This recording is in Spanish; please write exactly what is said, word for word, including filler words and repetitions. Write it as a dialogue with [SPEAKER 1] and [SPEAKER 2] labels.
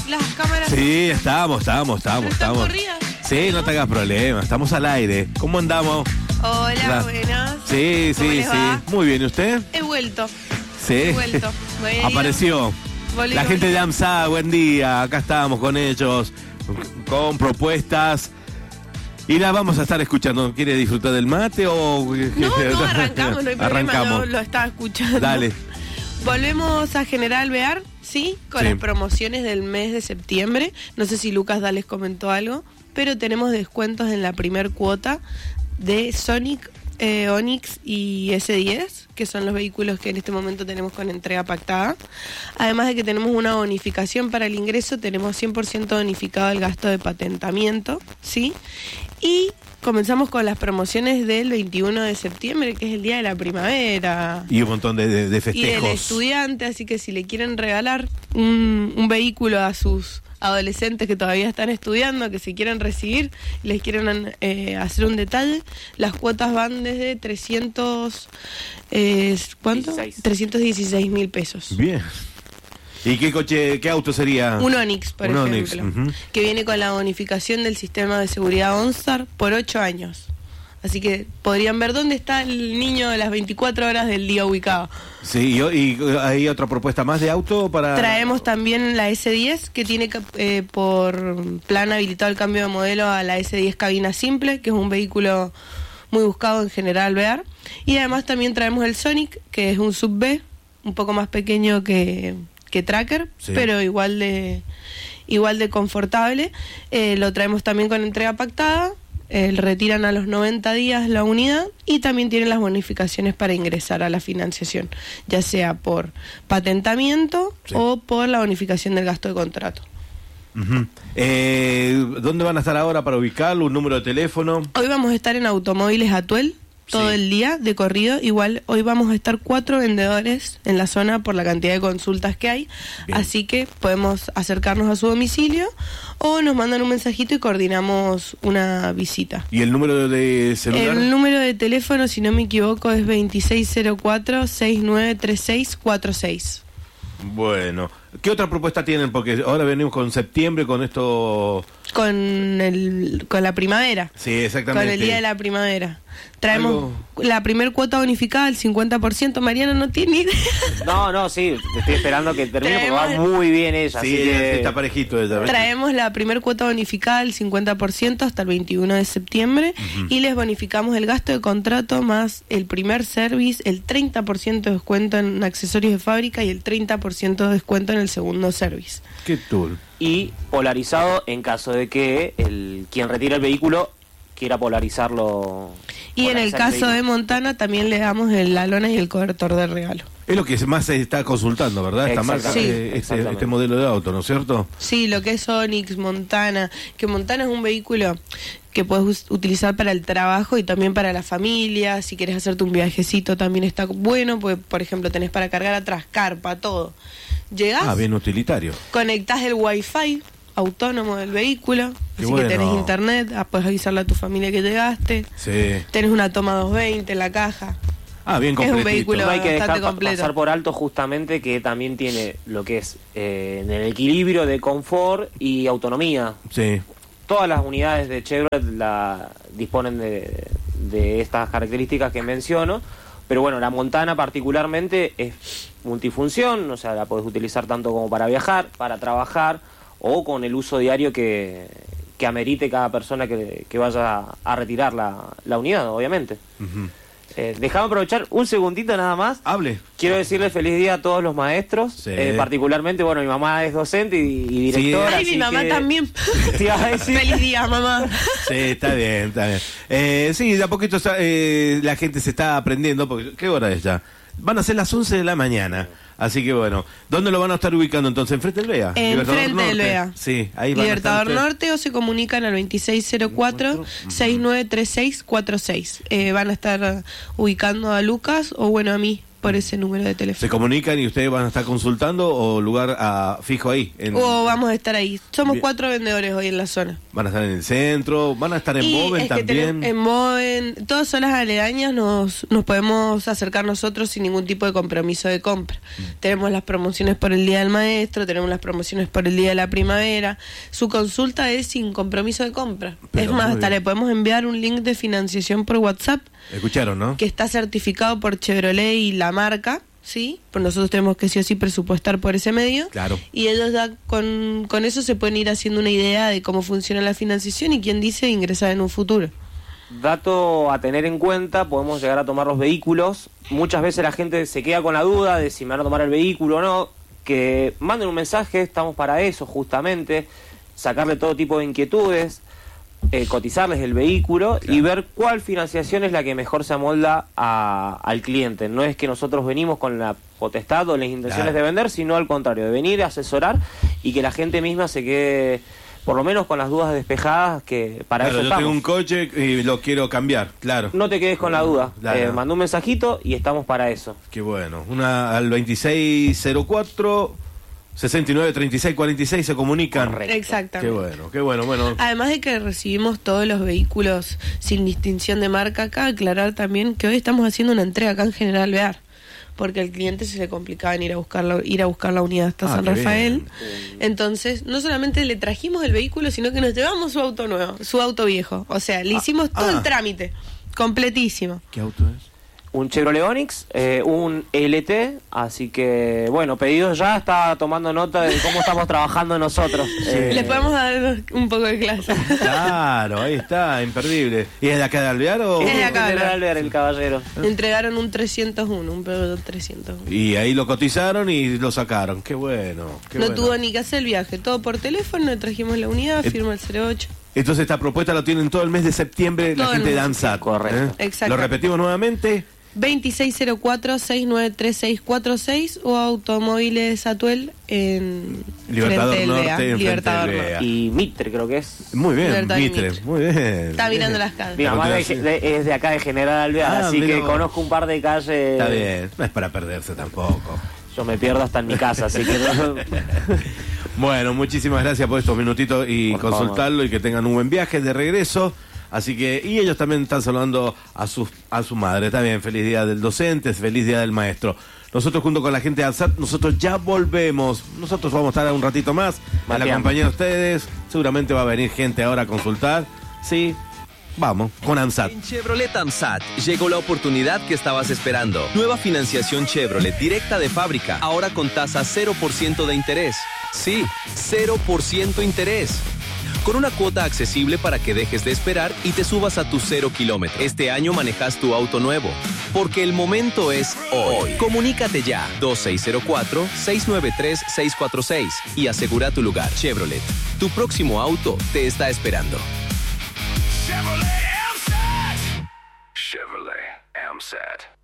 [SPEAKER 1] las cámaras?
[SPEAKER 2] Sí, estamos, estamos, estamos, estamos.
[SPEAKER 1] corridas?
[SPEAKER 2] Sí, no te hagas problema, estamos al aire. ¿Cómo andamos?
[SPEAKER 1] Hola,
[SPEAKER 2] Hola.
[SPEAKER 1] buenas.
[SPEAKER 2] Sí,
[SPEAKER 1] ¿Cómo
[SPEAKER 2] sí,
[SPEAKER 1] les
[SPEAKER 2] sí.
[SPEAKER 1] va?
[SPEAKER 2] Muy bien, ¿y usted?
[SPEAKER 1] He vuelto.
[SPEAKER 2] Sí.
[SPEAKER 1] He vuelto. Voy a ir.
[SPEAKER 2] Apareció.
[SPEAKER 1] Volví,
[SPEAKER 2] La
[SPEAKER 1] volví.
[SPEAKER 2] gente de AMSA, buen día. Acá estamos con ellos, con propuestas. Y la vamos a estar escuchando. ¿Quiere disfrutar del mate o...?
[SPEAKER 1] No, no, arrancamos, no hay problema,
[SPEAKER 2] Arrancamos.
[SPEAKER 1] no, lo estaba escuchando.
[SPEAKER 2] Dale.
[SPEAKER 1] Volvemos a General Bear, ¿sí? Con
[SPEAKER 2] Sí.
[SPEAKER 1] las promociones del mes de septiembre. No sé si Lucas da les comentó algo, pero tenemos descuentos en la primer cuota de Sonic, eh, Onix y ese diez, que son los vehículos que en este momento tenemos con entrega pactada. Además de que tenemos una bonificación para el ingreso, tenemos cien por ciento bonificado el gasto de patentamiento, ¿sí? Y comenzamos con las promociones del veintiuno de septiembre, que es el día de la primavera.
[SPEAKER 2] Y un montón de, de, de
[SPEAKER 1] Y
[SPEAKER 2] festejos.
[SPEAKER 1] del estudiante, así que si le quieren regalar un, un vehículo a sus adolescentes que todavía están estudiando, que se quieren recibir, y les quieren eh, hacer un detalle, las cuotas van desde trescientos, eh, ¿cuánto?
[SPEAKER 3] dieciséis.
[SPEAKER 1] trescientos dieciséis mil pesos.
[SPEAKER 2] Bien. ¿Y qué coche, qué auto sería?
[SPEAKER 1] Un Onix, por
[SPEAKER 2] Un
[SPEAKER 1] ejemplo,
[SPEAKER 2] Onix, ujú.
[SPEAKER 1] que viene con la bonificación del sistema de seguridad OnStar por ocho años. Así que podrían ver dónde está el niño de las veinticuatro horas del día ubicado.
[SPEAKER 2] Sí, y, y hay otra propuesta más de auto para...
[SPEAKER 1] Traemos también la ese diez, que tiene eh, por plan habilitado el cambio de modelo a la ese diez cabina simple, que es un vehículo muy buscado en General Bear. Y además también traemos el Sonic, que es un sub B, un poco más pequeño que, que Tracker,
[SPEAKER 2] Sí.
[SPEAKER 1] pero igual de igual de confortable. Eh, lo traemos también con entrega pactada. Eh, retiran a los noventa días la unidad y también tienen las bonificaciones para ingresar a la financiación, ya sea por patentamiento
[SPEAKER 2] Sí.
[SPEAKER 1] o por la bonificación del gasto de contrato.
[SPEAKER 2] Ujú. Eh, ¿Dónde van a estar ahora para ubicarlo? ¿Un número de teléfono?
[SPEAKER 1] Hoy vamos a estar en Automóviles Atuel todo
[SPEAKER 2] Sí.
[SPEAKER 1] el día de corrido. Igual hoy vamos a estar cuatro vendedores en la zona por la cantidad de consultas que hay.
[SPEAKER 2] Bien.
[SPEAKER 1] Así que podemos acercarnos a su domicilio o nos mandan un mensajito y coordinamos una visita.
[SPEAKER 2] ¿Y el número de celular?
[SPEAKER 1] El número de teléfono, si no me equivoco, es veintiséis cero cuatro, sesenta y nueve treinta y seis cuarenta y seis.
[SPEAKER 2] Bueno, ¿qué otra propuesta tienen? Porque ahora venimos con septiembre, con esto...
[SPEAKER 1] Con, el, con la primavera.
[SPEAKER 2] Sí, exactamente.
[SPEAKER 1] Con el día de la primavera. Traemos
[SPEAKER 2] Algo-
[SPEAKER 1] la primer cuota bonificada, el cincuenta por ciento. Mariana no tiene ni idea.
[SPEAKER 3] No, no, sí, estoy esperando que termine porque va
[SPEAKER 1] Traemos-
[SPEAKER 3] muy bien ella.
[SPEAKER 2] Sí,
[SPEAKER 3] así que...
[SPEAKER 2] está parejito ella. ¿ves?
[SPEAKER 1] Traemos la primer cuota bonificada, el cincuenta por ciento, hasta el veintiuno de septiembre. Y les bonificamos el gasto de contrato más el primer service, el treinta por ciento de descuento en accesorios de fábrica y el treinta por ciento de descuento en el segundo service.
[SPEAKER 2] ¿Qué tour?
[SPEAKER 3] Y polarizado en caso de que el quien retira el vehículo quiera polarizarlo.
[SPEAKER 1] Y en el
[SPEAKER 3] polarizar
[SPEAKER 1] caso de
[SPEAKER 3] vehículo.
[SPEAKER 1] Montana también le damos el- la lona y el cobertor de regalo.
[SPEAKER 2] Es lo que más se está consultando, ¿verdad? Esta marca,
[SPEAKER 3] Exactamente.
[SPEAKER 2] eh,
[SPEAKER 3] Sí.
[SPEAKER 2] este,
[SPEAKER 3] Exactamente.
[SPEAKER 2] este modelo de auto, ¿no es cierto?
[SPEAKER 1] Sí, lo que es Onix, Montana, que Montana es un vehículo que puedes us- utilizar para el trabajo y también para la familia. Si quieres hacerte un viajecito también está bueno, pues por ejemplo tenés para cargar atrás carpa, todo. Llegás,
[SPEAKER 2] Ah, bien utilitario.
[SPEAKER 1] conectás el wifi autónomo del vehículo,
[SPEAKER 2] Qué
[SPEAKER 1] así
[SPEAKER 2] bueno.
[SPEAKER 1] que tenés internet, ah, puedes avisarle a tu familia que llegaste,
[SPEAKER 2] Sí.
[SPEAKER 1] tenés una toma doscientos veinte en la caja.
[SPEAKER 2] Ah, bien
[SPEAKER 1] Es un
[SPEAKER 2] completito.
[SPEAKER 1] vehículo-
[SPEAKER 3] No hay que
[SPEAKER 1] bastante
[SPEAKER 3] dejar pa-
[SPEAKER 1] completo.
[SPEAKER 3] pasar por alto justamente que también tiene lo que es eh, en el equilibrio de confort y autonomía.
[SPEAKER 2] Sí.
[SPEAKER 3] Todas las unidades de Chevrolet la disponen de, de estas características que menciono, pero bueno, la Montana particularmente es multifunción, o sea, la podés utilizar tanto como para viajar, para trabajar o con el uso diario que, que amerite cada persona que, que vaya a retirar la, la unidad, obviamente.
[SPEAKER 2] Ujú.
[SPEAKER 3] Eh, déjame aprovechar un segundito nada más.
[SPEAKER 2] Hable.
[SPEAKER 3] Quiero decirle feliz día a todos los maestros,
[SPEAKER 2] Sí.
[SPEAKER 3] eh, particularmente, bueno, mi mamá es docente y, y directora.
[SPEAKER 1] Ay, mi
[SPEAKER 3] así
[SPEAKER 1] mamá
[SPEAKER 3] que-
[SPEAKER 1] también.
[SPEAKER 3] Te iba a decir.
[SPEAKER 1] Feliz día, mamá.
[SPEAKER 2] Sí, está bien, está bien. Eh, sí, de a poquito está, eh, la gente se está aprendiendo, porque ¿qué hora es ya? Van a ser las once de la mañana, así que bueno. ¿Dónde lo van a estar ubicando entonces? ¿Enfrente del B E A?
[SPEAKER 1] Enfrente del B E A.
[SPEAKER 2] Norte. Sí, ahí van a
[SPEAKER 1] Libertador
[SPEAKER 2] estar ustedes.
[SPEAKER 1] Norte, o se comunican al veintiséis cero cuatro, sesenta y nueve treinta y seis cuarenta y seis. Eh, van a estar ubicando a Lucas o bueno a mí por ese número de
[SPEAKER 2] ¿Se
[SPEAKER 1] teléfono.
[SPEAKER 2] comunican y ustedes van a estar consultando o lugar a, fijo ahí? En,
[SPEAKER 1] O vamos a estar ahí. Somos
[SPEAKER 2] Bien.
[SPEAKER 1] cuatro vendedores hoy en la zona.
[SPEAKER 2] ¿Van a estar en el centro? ¿Van a estar en
[SPEAKER 1] Y
[SPEAKER 2] Moven
[SPEAKER 1] es que
[SPEAKER 2] también?
[SPEAKER 1] tenem- en Moven, todas zonas aledañas nos, nos podemos acercar nosotros sin ningún tipo de compromiso de compra.
[SPEAKER 2] Mm.
[SPEAKER 1] Tenemos las promociones por el Día del Maestro, tenemos las promociones por el Día de la Primavera. Su consulta es sin compromiso de compra.
[SPEAKER 2] Pero
[SPEAKER 1] es más,
[SPEAKER 2] muy
[SPEAKER 1] hasta
[SPEAKER 2] bien.
[SPEAKER 1] le podemos enviar un link de financiación por WhatsApp
[SPEAKER 2] Escucharon, ¿no?
[SPEAKER 1] que está certificado por Chevrolet y la marca, ¿sí? Pues nosotros tenemos que sí o sí presupuestar por ese medio.
[SPEAKER 2] Claro.
[SPEAKER 1] Y ellos da, con, con eso se pueden ir haciendo una idea de cómo funciona la financiación y quién dice ingresar en un futuro.
[SPEAKER 3] Dato a tener en cuenta, podemos llegar a tomar los vehículos. Muchas veces la gente se queda con la duda de si me van a tomar el vehículo o no. Que manden un mensaje, estamos para eso justamente, sacarle todo tipo de inquietudes, eh, cotizarles el vehículo
[SPEAKER 2] Claro.
[SPEAKER 3] y ver cuál financiación es la que mejor se amolda a- al cliente. No es que nosotros venimos con la potestad o las intenciones
[SPEAKER 2] Claro.
[SPEAKER 3] de vender, sino al contrario, de venir a asesorar y que la gente misma se quede por lo menos con las dudas despejadas, que para
[SPEAKER 2] Claro,
[SPEAKER 3] eso
[SPEAKER 2] yo
[SPEAKER 3] estamos.
[SPEAKER 2] tengo un coche y lo quiero cambiar, claro.
[SPEAKER 3] No te quedes con la duda.
[SPEAKER 2] Claro.
[SPEAKER 3] Eh, mandá un mensajito y estamos para eso.
[SPEAKER 2] Qué bueno. Una al veintiséis cero cuatro, sesenta y nueve treinta y seis cuarenta y seis se comunican.
[SPEAKER 3] Correcto.
[SPEAKER 1] Exactamente.
[SPEAKER 2] Qué bueno, qué bueno, bueno.
[SPEAKER 1] Además de que recibimos todos los vehículos sin distinción de marca, acá aclarar también que hoy estamos haciendo una entrega acá en General Bear, porque al cliente se le complicaba en ir a buscar la, ir a buscar la unidad hasta
[SPEAKER 2] Ah,
[SPEAKER 1] San
[SPEAKER 2] qué
[SPEAKER 1] Rafael.
[SPEAKER 2] bien.
[SPEAKER 1] Entonces, no solamente le trajimos el vehículo, sino que nos llevamos su auto nuevo, su auto viejo. O sea, le hicimos todo
[SPEAKER 2] ah.
[SPEAKER 1] el trámite, completísimo.
[SPEAKER 2] ¿Qué auto es?
[SPEAKER 3] Un Chevrolet Onix, eh, un L T, así que bueno, pedidos ya, está tomando nota de cómo estamos trabajando nosotros. Eh,
[SPEAKER 1] Les podemos dar un poco de clase.
[SPEAKER 2] Claro, ahí está, imperdible. ¿Y es de acá de Alvear o...?
[SPEAKER 1] Es de acá,
[SPEAKER 3] General
[SPEAKER 1] ¿verdad?
[SPEAKER 3] Ver, el caballero.
[SPEAKER 1] Entregaron un trescientos uno, un Peugeot trescientos uno.
[SPEAKER 2] Y ahí lo cotizaron y lo sacaron. Qué bueno, qué
[SPEAKER 1] No
[SPEAKER 2] bueno.
[SPEAKER 1] tuvo ni que hacer el viaje, todo por teléfono, le trajimos la unidad,
[SPEAKER 2] Et-
[SPEAKER 1] firma el cero ocho.
[SPEAKER 2] Entonces esta propuesta lo tienen todo el mes de septiembre la
[SPEAKER 1] Todo el
[SPEAKER 2] gente de
[SPEAKER 1] mes.
[SPEAKER 2] Ansat.
[SPEAKER 3] Correcto.
[SPEAKER 2] ¿eh?
[SPEAKER 1] Exacto.
[SPEAKER 2] Lo repetimos nuevamente.
[SPEAKER 1] veintiséis cero cuatro, seis nueve tres seis cuatro seis o Automóviles Atuel en
[SPEAKER 2] Libertador
[SPEAKER 1] frente del
[SPEAKER 2] Norte,
[SPEAKER 1] B E A,
[SPEAKER 2] enfrente
[SPEAKER 1] Libertador
[SPEAKER 2] del B E A.
[SPEAKER 1] Norte.
[SPEAKER 3] Y Mitre creo que es.
[SPEAKER 2] Muy bien,
[SPEAKER 1] Libertad y
[SPEAKER 2] Mitre,
[SPEAKER 1] Mitre.
[SPEAKER 2] muy bien.
[SPEAKER 1] Está mirando las calles.
[SPEAKER 3] Mi mamá de- de- es de acá de General Alvear,
[SPEAKER 2] Ah,
[SPEAKER 3] así
[SPEAKER 2] mira
[SPEAKER 3] que
[SPEAKER 2] vos.
[SPEAKER 3] conozco un par de calles.
[SPEAKER 2] Está bien, no es para perderse tampoco.
[SPEAKER 3] Yo me pierdo hasta en mi casa, así que no-
[SPEAKER 2] Bueno, muchísimas gracias por estos minutitos y
[SPEAKER 3] Por
[SPEAKER 2] consultarlo y que tengan un buen viaje de regreso. Así que, y ellos también están saludando a su, a su madre. También, feliz día del docente, feliz día del maestro. Nosotros junto con la gente de Alsat, nosotros ya volvemos. Nosotros vamos a estar un ratito más en la
[SPEAKER 3] Mateando.
[SPEAKER 2] compañía de ustedes. Seguramente va a venir gente ahora a consultar. Sí, vamos, con Ansat.
[SPEAKER 4] En Chevrolet AMSAT llegó la oportunidad que estabas esperando. Nueva financiación Chevrolet directa de fábrica, ahora con tasa cero por ciento de interés. Sí, cero por ciento interés. Con una cuota accesible para que dejes de esperar y te subas a tu cero kilómetro. Este año manejas tu auto nuevo, porque el momento es hoy. Comunícate ya, dos seis cero cuatro, seis nueve tres, seis cuatro seis y asegura tu lugar. Chevrolet, tu próximo auto te está esperando.
[SPEAKER 5] Chevrolet AMSAT. Chevrolet AMSAT.